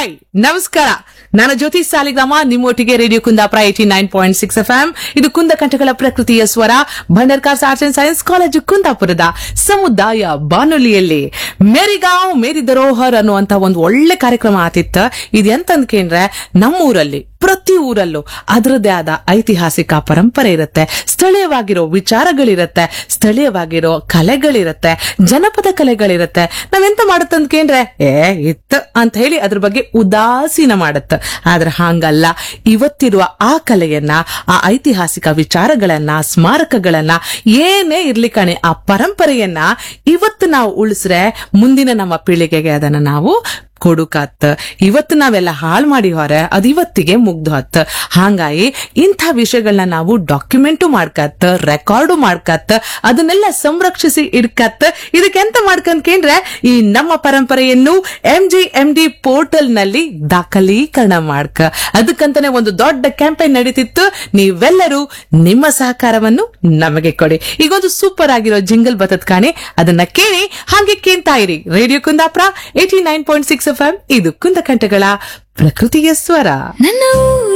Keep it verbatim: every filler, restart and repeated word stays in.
Hi ನಮಸ್ಕಾರ, ನಾನು ಜ್ಯೋತಿ Saligrama, ನಿಮ್ಮೊಟ್ಟಿಗೆ radio Kundapura eighty nine point six F M. ಇದು ಕುಂದಕಂಠಗಳ ಪ್ರಕೃತಿಯ ಸ್ವರ, Bhandarkars arts and science college ಕುಂದಾಪುರದ ಸಮುದಾಯ ಬಾನುಲಿಯಲ್ಲಿ ಮೇರಿಗಾಂವ್ ಮೇರಿ ಧರೋಹರ್ ಅನ್ನುವಂತ ಒಂದು ಒಳ್ಳೆ ಕಾರ್ಯಕ್ರಮ ಆತಿತ್ತ. ಇದು ಎಂತಂದ್ಕೇಂದ್ರೆ ನಮ್ಮೂರಲ್ಲಿ ಪ್ರತಿ ಊರಲ್ಲೂ ಅದರದ್ದೇ ಆದ ಐತಿಹಾಸಿಕ ಪರಂಪರೆ ಇರುತ್ತೆ, ಸ್ಥಳೀಯವಾಗಿರೋ ವಿಚಾರಗಳಿರತ್ತೆ, ಸ್ಥಳೀಯವಾಗಿರೋ ಕಲೆಗಳಿರತ್ತೆ, ಜನಪದ ಕಲೆಗಳಿರತ್ತೆ. ನಾವೆಂತ ಮಾಡುತ್ತಂದ್ಕೇಂದ್ರೆ ಏ ಇತ್ತು ಅಂತ ಹೇಳಿ ಅದ್ರ ಬಗ್ಗೆ ಉದಾಸೀನ ಮಾಡುತ್ತ. ಆದ್ರೆ ಹಾಂಗಲ್ಲ, ಇವತ್ತಿರುವ ಆ ಕಲೆಯನ್ನ, ಆ ಐತಿಹಾಸಿಕ ವಿಚಾರಗಳನ್ನ, ಸ್ಮಾರಕಗಳನ್ನ, ಏನೇ ಇರ್ಲಿ ಕಣೆ, ಆ ಪರಂಪರೆಯನ್ನ ಇವತ್ತು ನಾವು ಉಳಿಸ್ರೆ ಮುಂದಿನ ನಮ್ಮ ಪೀಳಿಗೆಗೆ ಅದನ್ನ ನಾವು ಕೊಡುಕತ್. ಇವತ್ತು ನಾವೆಲ್ಲ ಹಾಳು ಮಾಡಿ ಹೊರ ಅದು ಇವತ್ತಿಗೆ ಮುಗ್ದು ಹತ್. ಹಾಂಗಾಗಿ ಇಂಥ ವಿಷಯಗಳನ್ನ ನಾವು ಡಾಕ್ಯುಮೆಂಟು ಮಾಡ್ಕತ್, ರೆಕಾರ್ಡು ಮಾಡ್ಕತ್, ಅದನ್ನೆಲ್ಲ ಸಂರಕ್ಷಿಸಿ ಇಡ್ಕತ್. ಇದಕ್ಕೆಂತ ಮಾಡ್ಕಂದ್ಕೇಂದ್ರೆ ಈ ನಮ್ಮ ಪರಂಪರೆಯನ್ನು M G M D portal ನಲ್ಲಿ ದಾಖಲೀಕರಣ ಮಾಡ್ಕ. ಅದಕ್ಕಂತಾನೆ ಒಂದು ದೊಡ್ಡ ಕ್ಯಾಂಪೇನ್ ನಡೀತಿತ್ತು. ನೀವೆಲ್ಲರೂ ನಿಮ್ಮ ಸಹಕಾರವನ್ನು ನಮಗೆ ಕೊಡಿ. ಈಗೊಂದು ಸೂಪರ್ ಆಗಿರೋ ಜಿಂಗಲ್ ಬತತ್ ಕಾಣಿ, ಅದನ್ನ ಕೇಳಿ ಹಾಗೆ ಕೇಳ್ತಾ ಇರಿ. Radio Kundapura eighty nine point six F M. ಇದು ಕುಂದಕಂಠಗಳ ಪ್ರಕೃತಿಯ ಸ್ವರ.